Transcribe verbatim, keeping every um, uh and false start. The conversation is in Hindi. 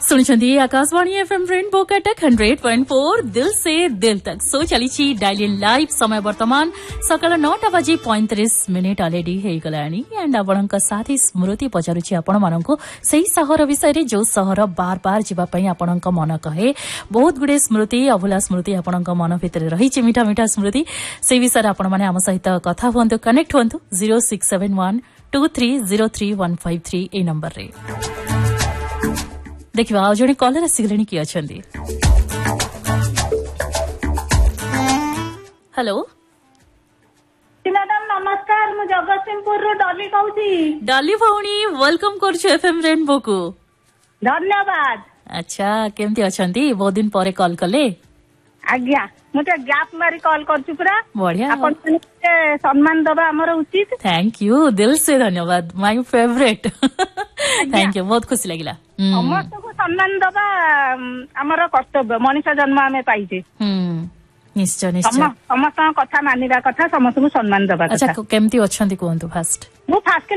सुनिछन्ती Akashvani FM rainbow Cuttack hundred point four दिल से दिल तक सो चली डायली लाइव समय वर्तमान सकाळ नौटा बजी पैंतीस मिनिट अलरेडी हेगलानी एंड आपणक साथी स्मृति पचारुछि आपण मानकु सही सहर विषय रे जो सहर बार बार जीवा पई आपणक मन कहे बहुत गुडे स्मृति अभुला स्मृति आपणक मन भितर रहिछि मीठा मीठा स्मृति से विषय आपण माने हम सहित कथा हुंतु connect हुंतु zero six seven one two three zero three one five three ए नंबर रे देखिबा आ जणे कॉलर आसिगलेनी की अछंदी। हेलो मैडम नमस्कार मु जगतसिंहपुर रो Dolly कहूची। Dolly भौणी welcome करछु FM rainbow को। धन्यवाद। अच्छा केमती अछंती बहुत दिन परे कॉल कले। आज्ञा मुझे गैप मारी कॉल करछु पूरा बढ़िया अपन के सम्मान दबा हमर उचित। थैंक यू दिल से धन्यवाद माय फेवरेट थैंक यू बहुत खुशी लागिला। समस्त को सम्मान दबा हमर कर्तव्य मनुष्य जन्म आमे पाइजे। हम्म निश्चय निश्चय समस्त कथा मानिबा कथा समस्त को सम्मान दबा कथा। अच्छा केमती अछंती कोंतु फास्ट। मु फास्ट